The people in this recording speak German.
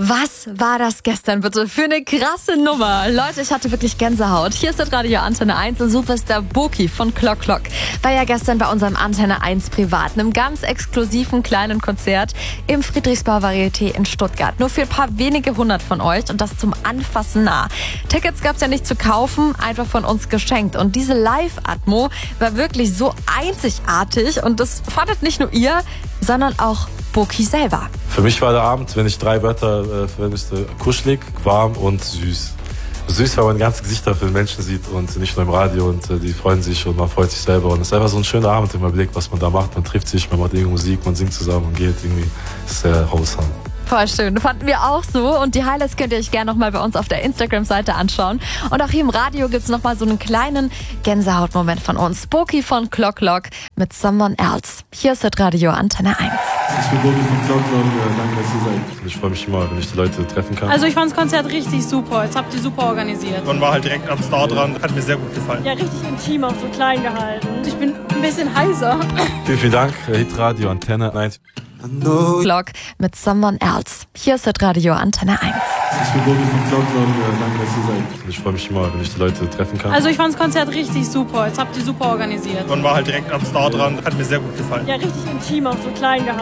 Was war das gestern bitte für eine krasse Nummer? Leute, ich hatte wirklich Gänsehaut. Hier ist das Radio Antenne 1 und Superstar Boki von Clock Clock. War ja gestern bei unserem Antenne 1 Privat, einem ganz exklusiven kleinen Konzert im Friedrichsbau Varieté in Stuttgart. Nur für ein paar wenige hundert von euch und das zum Anfassen nah. Tickets gab's ja nicht zu kaufen, einfach von uns geschenkt. Und diese Live-Atmo war wirklich so einzigartig und das fandet nicht nur ihr, sondern auch Boki selber. Für mich war der Abend, wenn ich 3 Wörter verwenden müsste, kuschelig, warm und süß. Süß, weil man ganze Gesichter für den Menschen sieht und nicht nur im Radio und die freuen sich und man freut sich selber. Und es ist einfach so ein schöner Abend im Überblick, was man da macht. Man trifft sich, man macht irgendwie Musik, man singt zusammen und geht irgendwie. Das ist sehr wholesome. Voll schön, fanden wir auch so und die Highlights könnt ihr euch gerne nochmal bei uns auf der Instagram-Seite anschauen. Und auch hier im Radio gibt's nochmal so einen kleinen Gänsehautmoment von uns. Boki von Clock Clock mit Someone Else. Hier ist das Radio Antenne 1. Ich bin Boki von Clock Clock, danke, dass ihr seid. Ich freue mich immer, wenn ich die Leute treffen kann. Also ich fand das Konzert richtig super, jetzt habt ihr super organisiert. Man war halt direkt am Start dran, hat mir sehr gut gefallen. Ja, richtig intim, auch so klein gehalten. Ich bin ein bisschen heiser. Vielen Dank, Hitradio Antenne 1. Clock mit Someone Else. Hier ist das Radio Antenne 1. Ich bin Boki von Clock Clock, danke, dass ihr seid. Ich freue mich immer, wenn ich die Leute treffen kann. Also ich fand das Konzert richtig super, jetzt habt ihr super organisiert. Man war halt direkt am Start dran, hat mir sehr gut gefallen. Ja, richtig intim, auch so klein gehalten.